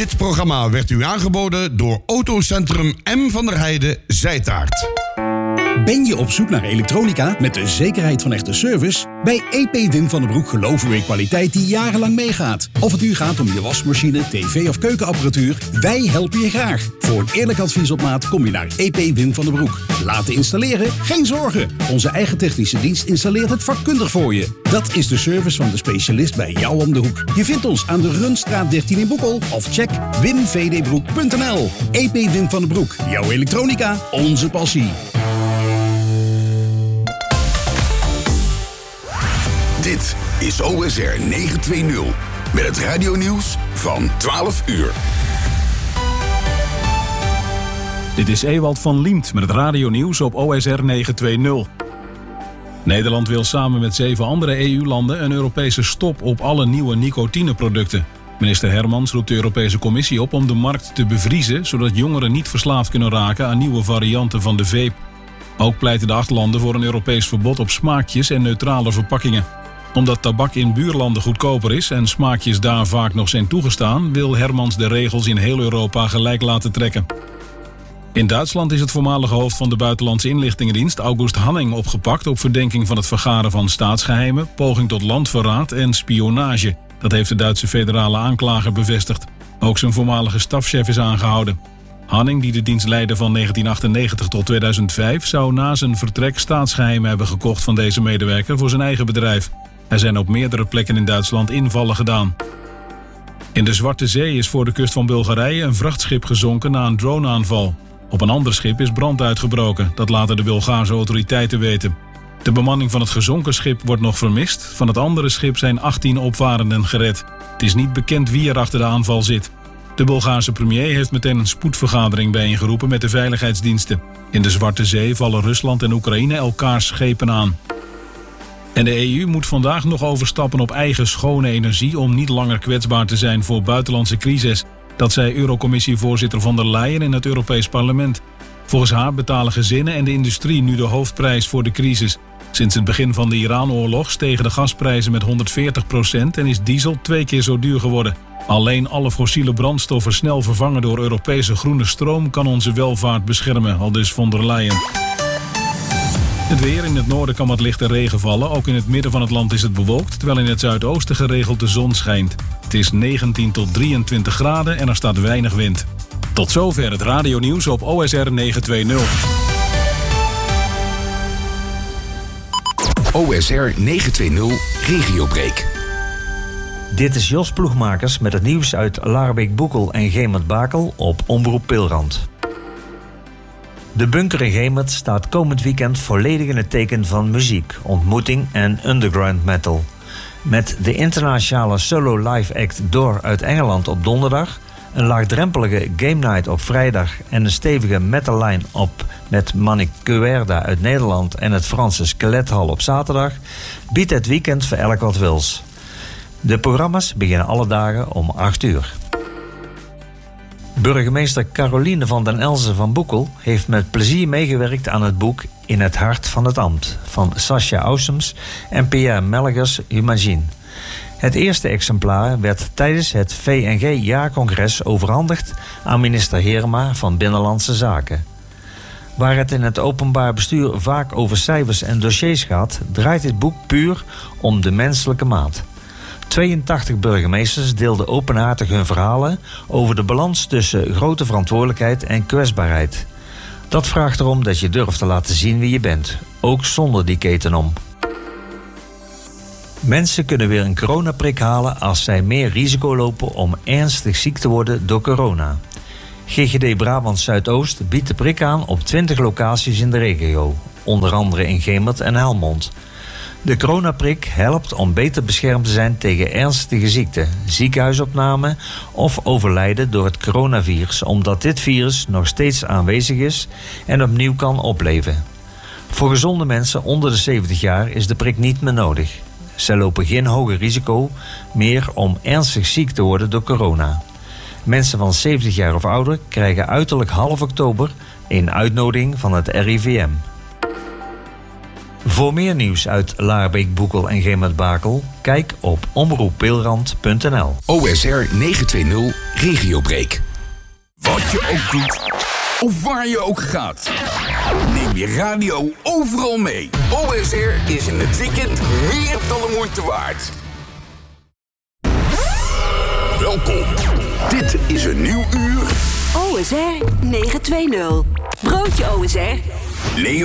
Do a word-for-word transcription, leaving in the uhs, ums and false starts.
Dit programma werd u aangeboden door Autocentrum M. van der Heijden, Zijtaart. Ben je op zoek naar elektronica met de zekerheid van echte service? Bij E P Wim van den Broek geloven we in kwaliteit die jarenlang meegaat. Of het nu gaat om je wasmachine, tv of keukenapparatuur, wij helpen je graag. Voor een eerlijk advies op maat kom je naar E P Wim van den Broek. Laten installeren? Geen zorgen. Onze eigen technische dienst installeert het vakkundig voor je. Dat is de service van de specialist bij jou om de hoek. Je vindt ons aan de Rundstraat dertien in Boekel of check wim v d broek punt n l. E P Wim van den Broek. Jouw elektronica, onze passie. Dit is O S R negenhonderdtwintig met het radionieuws van twaalf uur. Dit is Ewald van Liemt met het radionieuws op O S R negenhonderdtwintig. Nederland wil samen met zeven andere E U-landen een Europese stop op alle nieuwe nicotineproducten. Minister Hermans roept de Europese Commissie op om de markt te bevriezen, zodat jongeren niet verslaafd kunnen raken aan nieuwe varianten van de vape. Ook pleiten de acht landen voor een Europees verbod op smaakjes en neutrale verpakkingen. Omdat tabak in buurlanden goedkoper is en smaakjes daar vaak nog zijn toegestaan, wil Hermans de regels in heel Europa gelijk laten trekken. In Duitsland is het voormalige hoofd van de Buitenlandse Inlichtingendienst, August Hanning, opgepakt op verdenking van het vergaren van staatsgeheimen, poging tot landverraad en spionage. Dat heeft de Duitse federale aanklager bevestigd. Ook zijn voormalige stafchef is aangehouden. Hanning, die de dienst leidde van negentien achtennegentig tot tweeduizend vijf, zou na zijn vertrek staatsgeheimen hebben gekocht van deze medewerker voor zijn eigen bedrijf. Er zijn op meerdere plekken in Duitsland invallen gedaan. In de Zwarte Zee is voor de kust van Bulgarije een vrachtschip gezonken na een droneaanval. Op een ander schip is brand uitgebroken, dat laten de Bulgaarse autoriteiten weten. De bemanning van het gezonken schip wordt nog vermist. Van het andere schip zijn achttien opvarenden gered. Het is niet bekend wie er achter de aanval zit. De Bulgaarse premier heeft meteen een spoedvergadering bijeengeroepen met de veiligheidsdiensten. In de Zwarte Zee vallen Rusland en Oekraïne elkaars schepen aan. En de E U moet vandaag nog overstappen op eigen schone energie om niet langer kwetsbaar te zijn voor buitenlandse crises. Dat zei Eurocommissie-voorzitter von der Leyen in het Europees Parlement. Volgens haar betalen gezinnen en de industrie nu de hoofdprijs voor de crisis. Sinds het begin van de Iran-oorlog stegen de gasprijzen met honderdveertig procent en is diesel twee keer zo duur geworden. Alleen alle fossiele brandstoffen snel vervangen door Europese groene stroom kan onze welvaart beschermen, aldus von der Leyen. Het weer: in het noorden kan wat lichte regen vallen. Ook in het midden van het land is het bewolkt, terwijl in het zuidoosten geregeld de zon schijnt. Het is negentien tot drieëntwintig graden en er staat weinig wind. Tot zover het radionieuws op O S R negenhonderdtwintig. O S R negenhonderdtwintig Regiobreak. Dit is Jos Ploegmakers met het nieuws uit Laarbeek-Boekel en Gemert-Bakel op Omroep Pilrand. De bunker in Gemert staat komend weekend volledig in het teken van muziek, ontmoeting en underground metal. Met de internationale solo live act Door uit Engeland op donderdag, een laagdrempelige game night op vrijdag en een stevige metal line-up met Manicuerda uit Nederland en het Franse Skelethal op zaterdag, biedt het weekend voor elk wat wils. De programma's beginnen alle dagen om acht uur. Burgemeester Caroline van den Elzen van Boekel heeft met plezier meegewerkt aan het boek In het hart van het ambt van Sascha Aussems en Pierre Melgers-Humagine. Het eerste exemplaar werd tijdens het V N G-jaarcongres overhandigd aan minister Heerma van Binnenlandse Zaken. Waar het in het openbaar bestuur vaak over cijfers en dossiers gaat, draait dit boek puur om de menselijke maat. tweeëntachtig burgemeesters deelden openhartig hun verhalen over de balans tussen grote verantwoordelijkheid en kwetsbaarheid. Dat vraagt erom dat je durft te laten zien wie je bent, ook zonder die keten om. Mensen kunnen weer een coronaprik halen als zij meer risico lopen om ernstig ziek te worden door corona. G G D Brabant Zuidoost biedt de prik aan op twintig locaties in de regio, onder andere in Gemert en Helmond. De coronaprik helpt om beter beschermd te zijn tegen ernstige ziekten, ziekenhuisopname of overlijden door het coronavirus, omdat dit virus nog steeds aanwezig is en opnieuw kan opleven. Voor gezonde mensen onder de zeventig jaar is de prik niet meer nodig. Zij lopen geen hoger risico meer om ernstig ziek te worden door corona. Mensen van zeventig jaar of ouder krijgen uiterlijk half oktober een uitnodiging van het R I V M. Voor meer nieuws uit Laarbeek, Boekel en Gemert-Bakel, kijk op omroep pilrand punt n l. O S R negenhonderdtwintig Regiobreak. Wat je ook doet, of waar je ook gaat. Neem je radio overal mee. O S R is in het weekend meer dan de moeite waard. Welkom. Dit is een nieuw uur. O S R negen twee nul. Broodje O S R. Leo